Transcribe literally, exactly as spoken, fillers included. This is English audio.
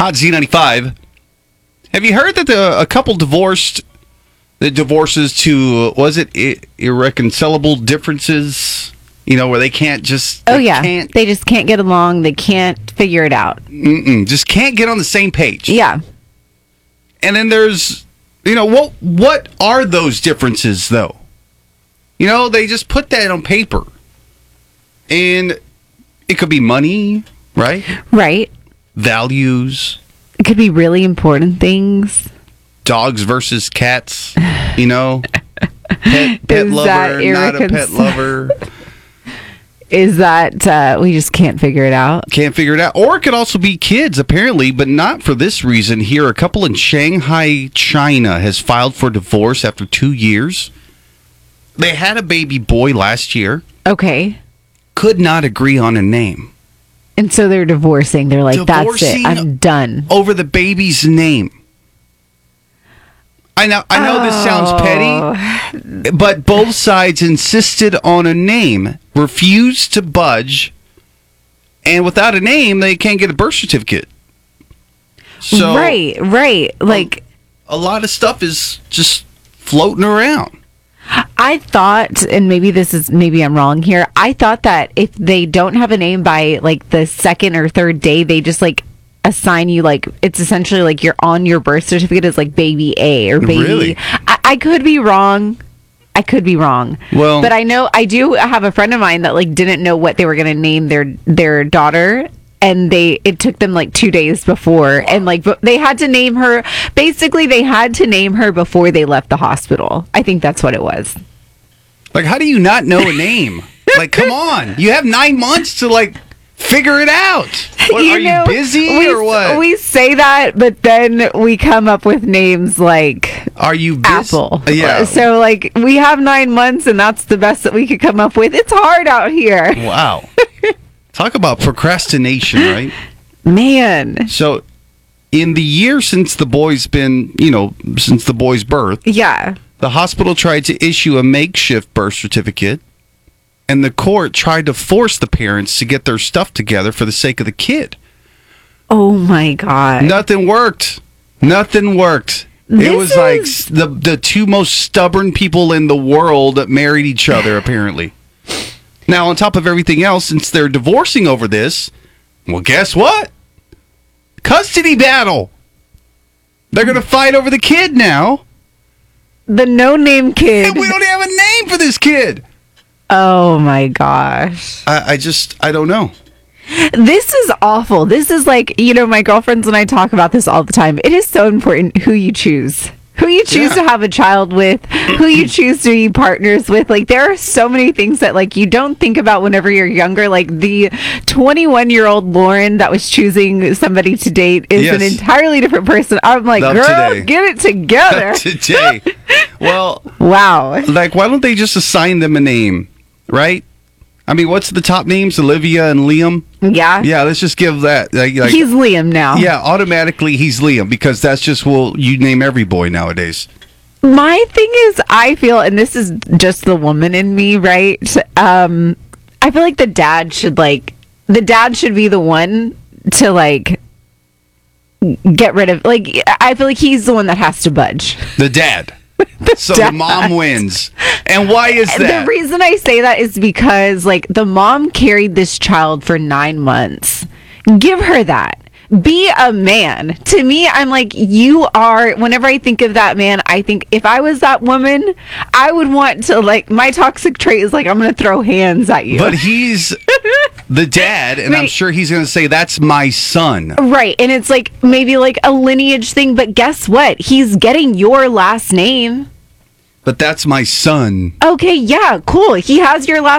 Hot Z ninety-five. Have you heard that the, a couple divorced, the divorces to, was it I- irreconcilable differences? You know, where they can't just... Oh, they yeah. Can't, They just can't get along. They can't figure it out. mm-mm, just can't get on the same page. Yeah. And then there's, you know, what what are those differences, though? You know, they just put that on paper. And it could be money, right? Right. Values. It could be really important things. Dogs versus cats, you know? Pet, pet Is lover, that not a pet irreconcil- lover. Is that uh, we just can't figure it out? Can't figure it out. Or it could also be kids, apparently, but not for this reason. Here, a couple in Shanghai, China has filed for divorce after two years. They had a baby boy last year. Okay. Could not agree on a name. And so they're divorcing. They're like, Divorcing that's it. I'm done. Over the baby's name. I know I know this sounds petty, but both sides insisted on a name, refused to budge, and without a name, they can't get a birth certificate. So right, right. Like, a, a lot of stuff is just floating around. I thought, and maybe this is, maybe I'm wrong here. I thought that if they don't have a name by like the second or third day, they just like assign you, like, it's essentially like you're on your birth certificate as like baby A or baby. Really? I, I could be wrong. I could be wrong. Well, but I know, I do have a friend of mine that like didn't know what they were going to name their, their daughter. And they, it took them like two days before, and like but they had to name her. Basically, they had to name her before they left the hospital. I think that's what it was. like, how do you not know a name? Like, come on, you have nine months to like figure it out. What, You are know, you busy we, or what? We say that, but then we come up with names like Are you busy? Apple. Yeah. So like we have nine months, and that's the best that we could come up with. It's hard out here, Wow. Talk about procrastination, right? man. So, in the year since the boy's been, you know, since the boy's birth, Yeah. the hospital tried to issue a makeshift birth certificate, and the court tried to force the parents to get their stuff together for the sake of the kid. Oh my God. Nothing worked. Nothing worked. This it was is- like s- the the two most stubborn people in the world that married each other, apparently. Now, on top of everything else, since they're divorcing over this, well, guess what? Custody battle. They're going to fight over the kid now. The no-name kid. And we don't have a name for this kid. Oh my gosh. I, I just, I don't know. This is awful. This is like, you know, my girlfriends and I talk about this all the time. It is so important who you choose. Who you choose Yeah. to have a child with, who you choose to be partners with. Like, there are so many things that, like, you don't think about whenever you're younger. Like, the twenty-one-year-old Lauren that was choosing somebody to date is Yes. an entirely different person. I'm like, Love girl, today. get it together. Today. Well, Wow. like, why don't they just assign them a name, right? I mean, what's the top names? Olivia and Liam? Yeah. Yeah, let's just give that. Like, like, He's Liam now. yeah, automatically he's Liam because that's just, well, you name every boy nowadays. My thing is, I feel, and this is just the woman in me, right? Um, I feel like the dad should, like, the dad should be the one to, like, get rid of, like, I feel like he's the one that has to budge. The dad. so dad. the mom wins. And why is that? The reason I say that is because, like, the mom carried this child for nine months. Give her that. Be a man. To me, I'm like, you are, whenever I think of that man, I think if I was that woman, I would want to, like, my toxic trait is like, I'm going to throw hands at you. But he's the dad, and I'm Right. sure he's going to say, that's my son. Right. And it's like, maybe like a lineage thing, but guess what? He's getting your last name. But that's my son. Okay, yeah, cool. He has your last